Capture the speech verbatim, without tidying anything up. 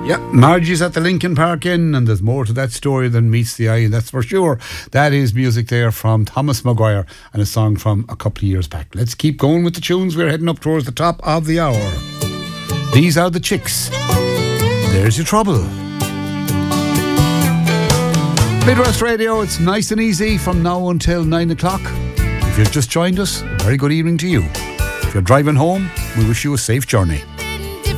Yeah, Margie's at the Lincoln Park Inn, and there's more to that story than meets the eye, and that's for sure. That is music there from Thomas Maguire and a song from a couple of years back. Let's keep going with the tunes. We're heading up towards the top of the hour. These are the Chicks. There's Your Trouble. Midwest Radio, it's nice and easy from now until nine o'clock. If you've just joined us, very good evening to you. If you're driving home, we wish you a safe journey.